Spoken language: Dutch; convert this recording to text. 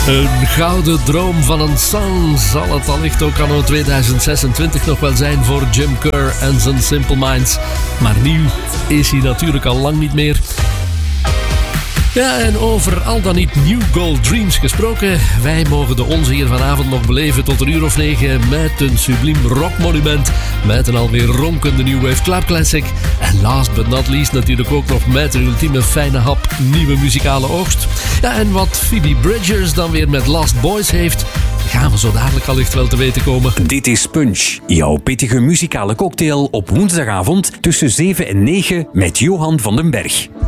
Een gouden droom van een song zal het allicht ook anno 2026 nog wel zijn voor Jim Kerr en zijn Simple Minds. Maar nieuw is hij natuurlijk al lang niet meer. Ja, en over al dan niet New Gold Dreams gesproken. Wij mogen de onze hier vanavond nog beleven tot 9:00 met een subliem rockmonument. Met een alweer ronkende New Wave Club Classic. En last but not least natuurlijk ook nog met een ultieme fijne hap nieuwe muzikale oogst. Ja, en wat Phoebe Bridgers dan weer met Lost Boys heeft, gaan we zo dadelijk allicht wel te weten komen. Dit is Punch, jouw pittige muzikale cocktail op woensdagavond tussen 7 en 9 met Johan van den Berg.